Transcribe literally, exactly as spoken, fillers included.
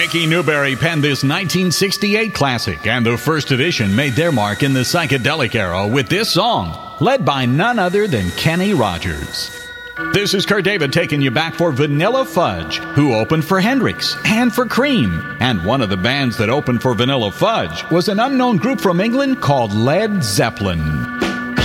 Mickey Newbury penned this nineteen sixty-eight classic, and the First Edition made their mark in the psychedelic era with this song, led by none other than Kenny Rogers. This is Kurt David taking you back for Vanilla Fudge, who opened for Hendrix and for Cream. And one of the bands that opened for Vanilla Fudge was an unknown group from England called Led Zeppelin.